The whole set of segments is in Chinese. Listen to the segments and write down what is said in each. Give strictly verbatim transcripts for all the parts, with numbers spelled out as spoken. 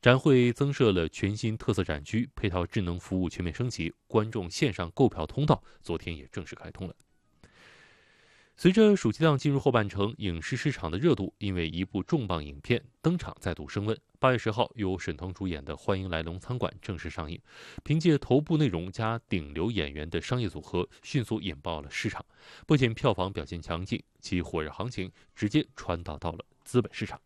展会增设了全新特色展区，配套智能服务全面升级，观众线上购票通道昨天也正式开通了。随着暑期档进入后半程，影视市场的热度因为一部重磅影片登场再度升温。八月十号，由沈腾主演的《欢迎来龙餐馆》正式上映，凭借头部内容加顶流演员的商业组合，迅速引爆了市场。不仅票房表现强劲，其火热行情直接传导到了资本市场。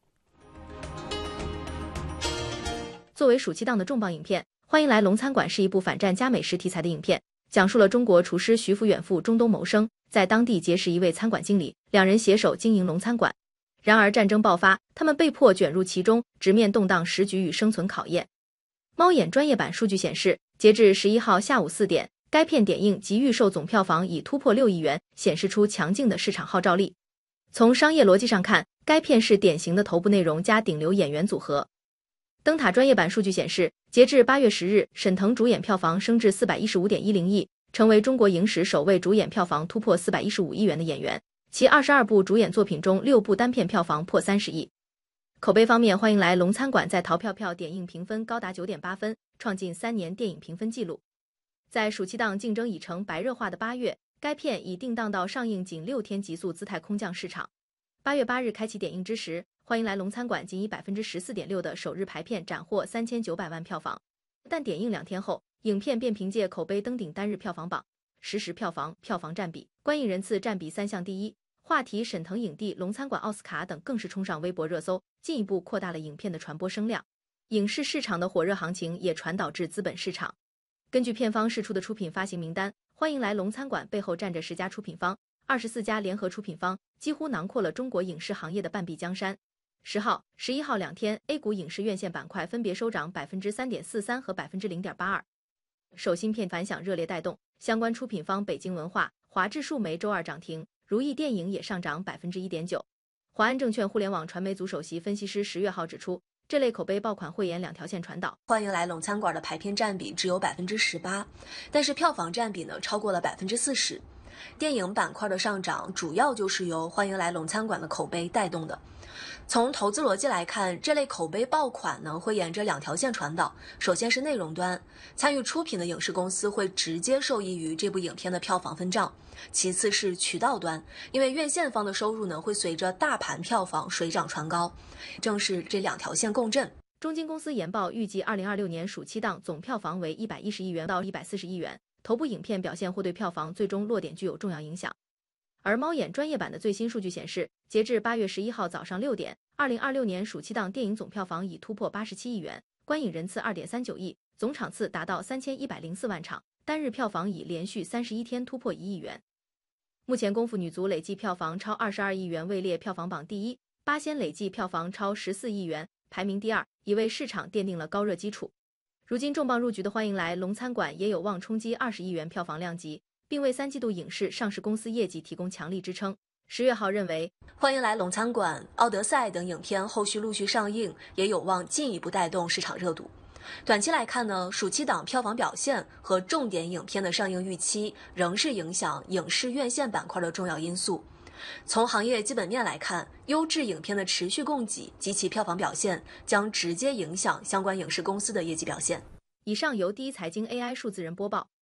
作为暑期档的重磅影片，《欢迎来龙餐馆》是一部反战加美食题材的影片，讲述了中国厨师徐福远赴中东谋生，在当地结识一位餐馆经理，两人携手经营龙餐馆。然而战争爆发，他们被迫卷入其中，直面动荡时局与生存考验。猫眼专业版数据显示，截至十一号下午四点，该片点映及预售总票房已突破六亿元，显示出强劲的市场号召力。从商业逻辑上看，该片是典型的头部内容加顶流演员组合。灯塔专业版数据显示，截至八月十日，沈腾主演票房升至 四百一十五点一零亿，成为中国影史首位主演票房突破四百一十五亿元的演员。其二十二部主演作品中，六部单片票房破三十亿。口碑方面，《欢迎来龙餐馆》在淘票票点映评分高达 九点八分，创近三年电影评分纪录。在暑期档竞争已成白热化的八月，该片已定档到上映仅六天，急速姿态空降市场。八月八日开启点映之时，《欢迎来龙餐馆》仅以 百分之十四点六 的首日排片斩获三千九百万票房，但点映两天后，影片便凭借口碑登顶单日票房榜。实时票房、票房占比、观影人次占比三项第一，话题沈腾影帝、龙餐馆奥斯卡等更是冲上微博热搜，进一步扩大了影片的传播声量。影视市场的火热行情也传导至资本市场。根据片方释出的出品发行名单，欢迎来龙餐馆背后站着十家出品方，二十四家联合出品方，几乎囊括了中国影视行业的半壁江山。十号、十一号两天 ，A 股影视院线板块分别收涨 百分之三点四三 和 百分之零点八二。首新片反响热烈带动，相关出品方北京文化、华智数媒周二涨停，如意电影也上涨 百分之一点九。华安证券互联网传媒组首席分析师十月号指出，这类口碑爆款会沿两条线传导。 欢迎来龙餐馆的排片占比只有 百分之十八， 但是票房占比呢超过了 百分之四十。电影板块的上涨主要就是由欢迎来龙餐馆的口碑带动的。从投资逻辑来看，这类口碑爆款呢会沿着两条线传导。首先是内容端，参与出品的影视公司会直接受益于这部影片的票房分账。其次是渠道端，因为院线方的收入呢会随着大盘票房水涨船高，正是这两条线共振。 中金公司研报预计二零二六年暑期档总票房为一百一十亿元到一百四十亿元，头部影片表现或对票房最终落点具有重要影响。而猫眼专业版的最新数据显示，截至八月十一号早上六点，二零二六年暑期档电影总票房已突破八十七亿元，观影人次 二点三九亿，总场次达到三千一百零四万场，单日票房已连续三十一天突破一亿元。目前功夫女足累计票房超二十二亿元，位列票房榜第一，八仙累计票房超十四亿元，排名第二，已为市场奠定了高热基础。如今重磅入局的欢迎来龙餐馆也有望冲击二十亿元票房量级，并为三季度影视上市公司业绩提供强力支撑。十月号认为， 欢迎来龙餐馆、奥德赛等影片后续陆续上映，也有望进一步带动市场热度。短期来看呢，暑期档票房表现和重点影片的上映预期仍是影响影视院线板块的重要因素。从行业基本面来看，优质影片的持续供给及其票房表现将直接影响相关影视公司的业绩表现。 以上由第一财经 A I 数字人播报。